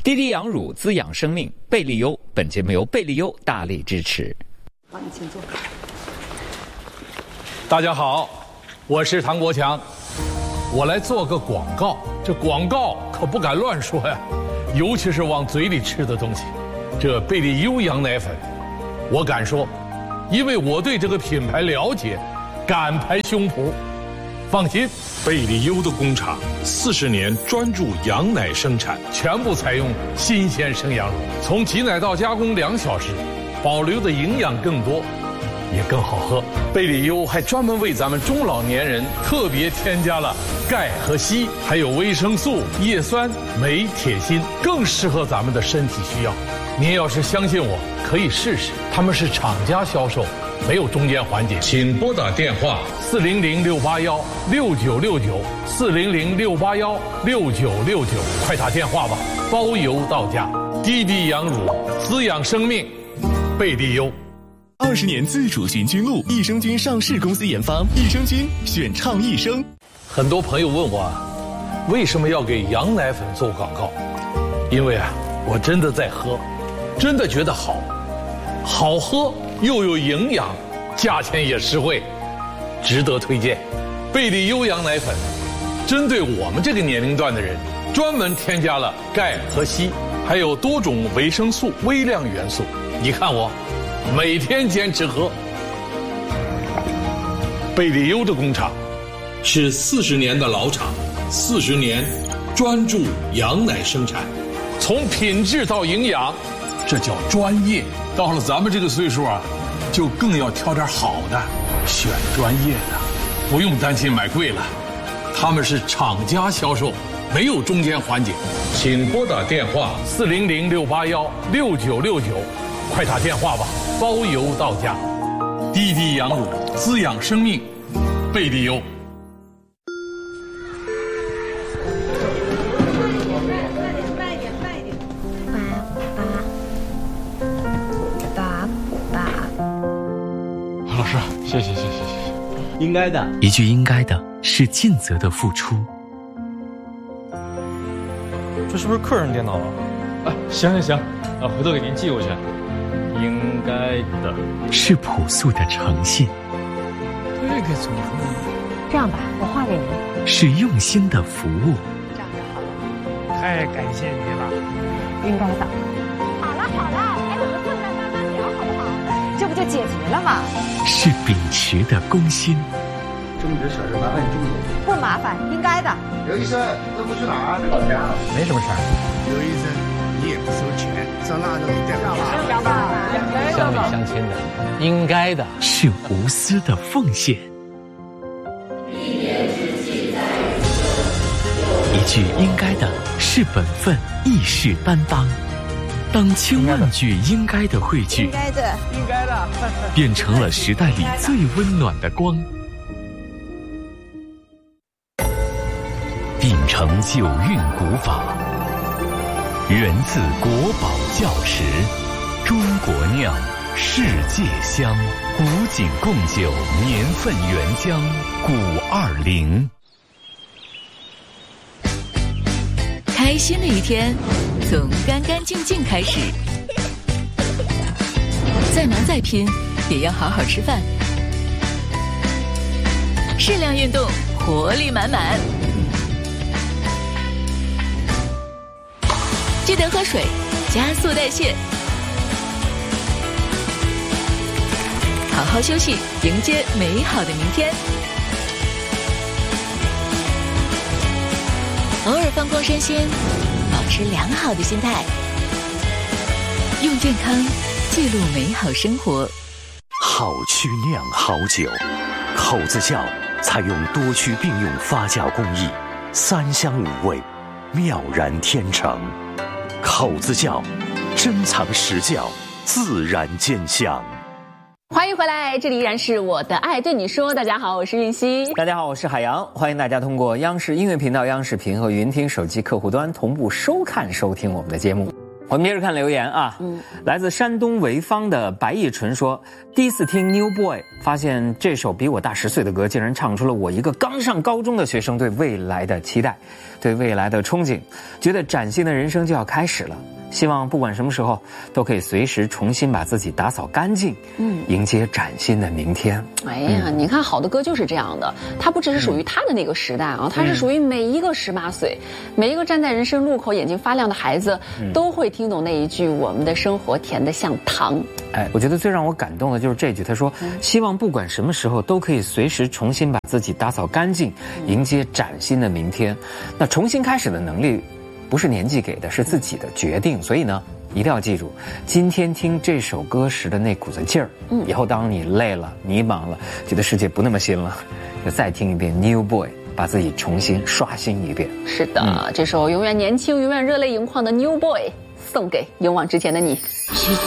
滴滴羊乳滋养生命，贝利优。本节目由贝利优大力支持。 好，你请坐。 大家好，我是唐国强，我来做个广告。这广告可不敢乱说呀，尤其是往嘴里吃的东西。这贝利优羊奶粉，我敢说，因为我对这个品牌了解，敢拍胸脯。放心， 贝利优的工厂40年专注羊奶生产， 全部采用新鲜生羊乳，从挤奶到加工2小时，保留的营养更多，也更好喝。贝利优还专门为咱们中老年人特别添加了钙和硒，还有维生素、叶酸、镁、铁、锌，更适合咱们的身体需要。您要是相信我，可以试试，他们是厂家销售，没有中间环节。 请拨打电话 400-681-6969，400-681-6969，快打电话吧，包邮到家。滴滴羊乳滋养生命，贝利优。 20年自主寻菌露，益生菌上市公司研发，益生菌选倡益生。 很多朋友问我为什么要给羊奶粉做广告？因为我真的在喝，真的觉得好喝又有营养，价钱也实惠，值得推荐。贝利优羊奶粉针对我们这个年龄段的人，专门添加了钙和硒，还有多种维生素、微量元素。你看我每天坚持喝。贝利优的工厂是40年的老厂，40年专注羊奶生产， 从品质到营养，这叫专业。到了咱们这个岁数就更要挑点好的，选专业的，不用担心买贵了。他们是厂家销售，没有中间环节。 请拨打电话 400-681-6969，快打电话吧，包邮到家。滴滴羊乳滋养生命，贝利优。 老师，谢谢。 应该的， 一句应该的是尽责的付出。 这是不是客人电脑了？行，回头给您寄过去。应该的， 是朴素的诚信。 这个怎么呢？ 这样吧，我画给您。 是用心的服务。 这样就好了。 太感谢你了。 应该的。好了，还等着困难慢慢聊好不好？这不就解决了吗？ 是秉持的公心。 这么点小事麻烦你这么多？ 不麻烦，应该的。 刘医生，这不去哪儿？老家。 没什么事儿。 刘医生，你也不收钱，上那都没带回家。 乡里乡亲的，应该的。 是无私的奉献。一句应该的是本分，义士担当。当千万句应该的汇聚， 应该的， 变成了时代里最温暖的光。秉承九韵古法，源自国宝窖池，中国酿，世界香，古井贡酒，年份原浆520。 开心的一天从干干净净开始，再忙再拼也要好好吃饭，适量运动，活力满满。记得喝水，加速代谢，好好休息，迎接美好的明天。偶尔放空身心，保持良好的心态，用健康记录美好生活。 好曲酿好酒，口子窖采用多区并用发酵工艺，3香5味，妙然天成。口子窖珍藏实窖，自然见香。 欢迎回来，这里依然是我的爱对你说。大家好，我是韵熙。 大家好，我是海洋。欢迎大家通过央视音乐频道、央视频和云听手机客户端同步收看收听我们的节目。 我们接着看留言啊，来自山东潍坊的白亦纯说，第一次听 New Boy， 发现这首比我大10岁的歌，竟然唱出了我一个刚上高中的学生对未来的期待，对未来的憧憬，觉得崭新的人生就要开始了。希望不管什么时候都可以随时重新把自己打扫干净，迎接崭新的明天。 哎呀，你看好的歌就是这样的，它不只是属于他的那个时代啊，它是属于每一个18岁，每一个站在人生路口眼睛发亮的孩子，都会听懂那一句我们的生活甜得像糖。 哎，我觉得最让我感动的就是这句，他说希望不管什么时候都可以随时重新把自己打扫干净，迎接崭新的明天。那重新开始的能力不是年纪给的，是自己的决定。所以呢，一定要记住今天听这首歌时的那股子劲儿。以后当你累了、迷茫了，觉得世界不那么新了，就再听一遍 New Boy， 把自己重新刷新一遍。 是的，这首永远年轻、永远热泪盈眶的 New Boy， 送给勇往直前的你。